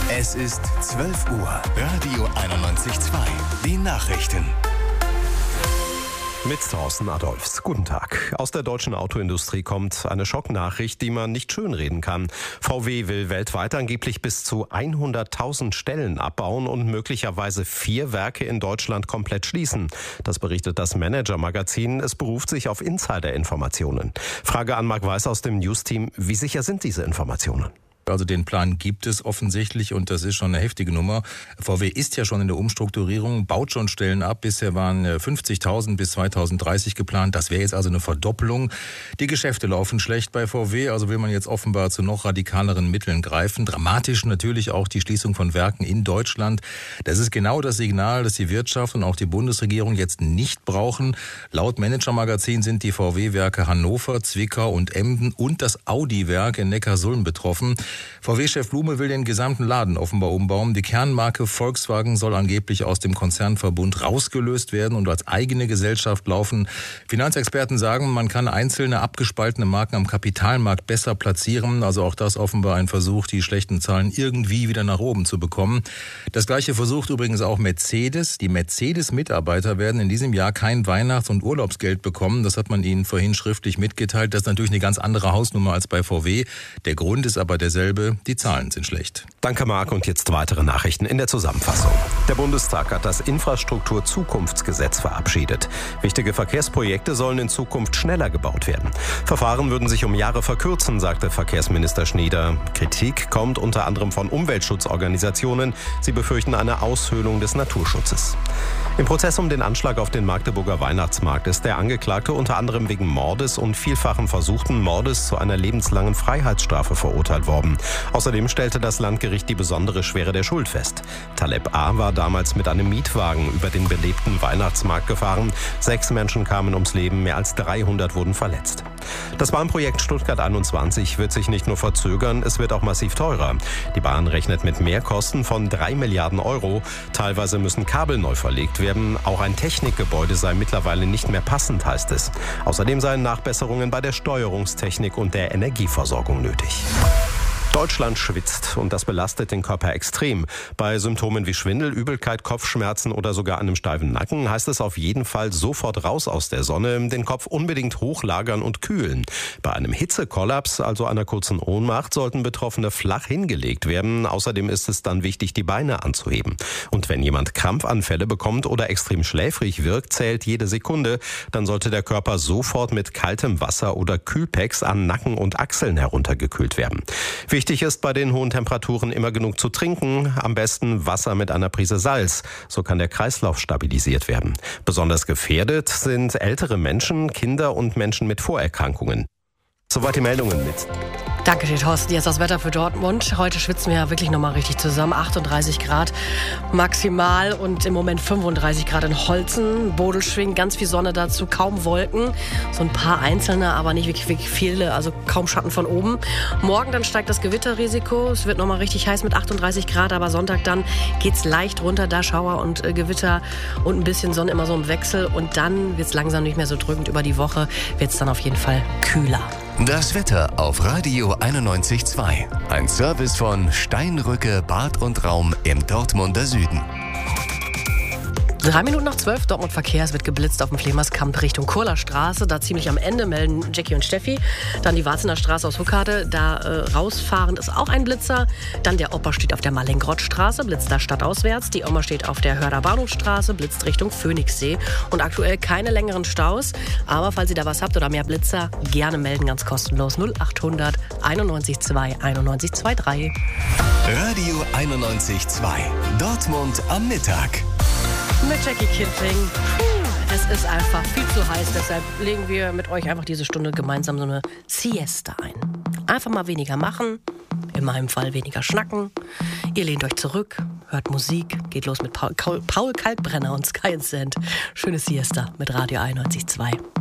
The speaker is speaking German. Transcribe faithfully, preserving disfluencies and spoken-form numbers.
Es ist zwölf Uhr. Radio einundneunzig Komma zwei. Die Nachrichten. Mit Thorsten Adolfs. Guten Tag. Aus der deutschen Autoindustrie kommt eine Schocknachricht, die man nicht schönreden kann. V W will weltweit angeblich bis zu hunderttausend Stellen abbauen und möglicherweise vier Werke in Deutschland komplett schließen. Das berichtet das Manager-Magazin. Es beruft sich auf Insider-Informationen. Frage an Marc Weiß aus dem News-Team. Wie sicher sind diese Informationen? Also den Plan gibt es offensichtlich und das ist schon eine heftige Nummer. V W ist ja schon in der Umstrukturierung, baut schon Stellen ab. Bisher waren fünfzigtausend bis zweitausenddreißig geplant. Das wäre jetzt also eine Verdoppelung. Die Geschäfte laufen schlecht bei V W, also will man jetzt offenbar zu noch radikaleren Mitteln greifen. Dramatisch natürlich auch die Schließung von Werken in Deutschland. Das ist genau das Signal, das die Wirtschaft und auch die Bundesregierung jetzt nicht brauchen. Laut Manager-Magazin sind die V W-Werke Hannover, Zwickau und Emden und das Audi-Werk in Neckarsulm betroffen. V W-Chef Blume will den gesamten Laden offenbar umbauen. Die Kernmarke Volkswagen soll angeblich aus dem Konzernverbund rausgelöst werden und als eigene Gesellschaft laufen. Finanzexperten sagen, man kann einzelne abgespaltene Marken am Kapitalmarkt besser platzieren. Also auch das offenbar ein Versuch, die schlechten Zahlen irgendwie wieder nach oben zu bekommen. Das Gleiche versucht übrigens auch Mercedes. Die Mercedes-Mitarbeiter werden in diesem Jahr kein Weihnachts- und Urlaubsgeld bekommen. Das hat man ihnen vorhin schriftlich mitgeteilt. Das ist natürlich eine ganz andere Hausnummer als bei V W. Der Grund ist aber derselbe. Die Zahlen sind schlecht. Danke, Marc. Und jetzt weitere Nachrichten in der Zusammenfassung. Der Bundestag hat das Infrastruktur-Zukunftsgesetz verabschiedet. Wichtige Verkehrsprojekte sollen in Zukunft schneller gebaut werden. Verfahren würden sich um Jahre verkürzen, sagte Verkehrsminister Schnieder. Kritik kommt unter anderem von Umweltschutzorganisationen. Sie befürchten eine Aushöhlung des Naturschutzes. Im Prozess um den Anschlag auf den Magdeburger Weihnachtsmarkt ist der Angeklagte unter anderem wegen Mordes und vielfachen versuchten Mordes zu einer lebenslangen Freiheitsstrafe verurteilt worden. Außerdem stellte das Landgericht die besondere Schwere der Schuld fest. Taleb A. war damals mit einem Mietwagen über den belebten Weihnachtsmarkt gefahren. Sechs Menschen kamen ums Leben, mehr als dreihundert wurden verletzt. Das Bahnprojekt Stuttgart einundzwanzig wird sich nicht nur verzögern, es wird auch massiv teurer. Die Bahn rechnet mit Mehrkosten von drei Milliarden Euro. Teilweise müssen Kabel neu verlegt werden. Auch ein Technikgebäude sei mittlerweile nicht mehr passend, heißt es. Außerdem seien Nachbesserungen bei der Steuerungstechnik und der Energieversorgung nötig. Deutschland schwitzt und das belastet den Körper extrem. Bei Symptomen wie Schwindel, Übelkeit, Kopfschmerzen oder sogar einem steifen Nacken heißt es auf jeden Fall sofort raus aus der Sonne, den Kopf unbedingt hochlagern und kühlen. Bei einem Hitzekollaps, also einer kurzen Ohnmacht, sollten Betroffene flach hingelegt werden. Außerdem ist es dann wichtig, die Beine anzuheben. Und wenn jemand Krampfanfälle bekommt oder extrem schläfrig wirkt, zählt jede Sekunde. Dann sollte der Körper sofort mit kaltem Wasser oder Kühlpacks an Nacken und Achseln heruntergekühlt werden. Wichtig ist bei den hohen Temperaturen immer genug zu trinken, am besten Wasser mit einer Prise Salz. So kann der Kreislauf stabilisiert werden. Besonders gefährdet sind ältere Menschen, Kinder und Menschen mit Vorerkrankungen. Soweit die Meldungen mit. Danke dir, Thorsten. Jetzt das Wetter für Dortmund. Heute schwitzen wir ja wirklich nochmal richtig zusammen. achtunddreißig Grad maximal und im Moment fünfunddreißig Grad in Holzen. Bodelschwing, ganz viel Sonne dazu, kaum Wolken. So ein paar einzelne, aber nicht wirklich, wirklich viele, also kaum Schatten von oben. Morgen dann steigt das Gewitterrisiko. Es wird nochmal richtig heiß mit achtunddreißig Grad, aber Sonntag dann geht's leicht runter, da Schauer und äh, Gewitter und ein bisschen Sonne immer so im Wechsel. Und dann wird's langsam nicht mehr so drückend. Über die Woche wird's dann auf jeden Fall kühler. Das Wetter auf Radio einundneunzig Komma zwei. Ein Service von Steinrücke Bad und Raum im Dortmunder Süden. Drei Minuten nach zwölf, Dortmund Verkehr, es wird geblitzt auf dem Flemerskamp Richtung Kurlerstraße. Da ziemlich am Ende melden Jackie und Steffi. Dann die Warzener Straße aus Huckade, da äh, rausfahrend ist auch ein Blitzer. Dann der Opa steht auf der Mallingrottstraße, blitzt da stadtauswärts. Die Oma steht auf der Hörder Bahnhofstraße, blitzt Richtung Phoenixsee. Und aktuell keine längeren Staus. Aber falls ihr da was habt oder mehr Blitzer, gerne melden, ganz kostenlos. null achthundert einundneunzig zwei einundneunzig drei. Radio einundneunzig Komma zwei. Dortmund am Mittag. Mit Jackie Kindling. Es ist einfach viel zu heiß, deshalb legen wir mit euch einfach diese Stunde gemeinsam so eine Siesta ein. Einfach mal weniger machen, in meinem Fall weniger schnacken. Ihr lehnt euch zurück, hört Musik, geht los mit Paul, Paul Kalkbrenner und Sky and Sand. Schöne Siesta mit Radio einundneunzig Komma zwei.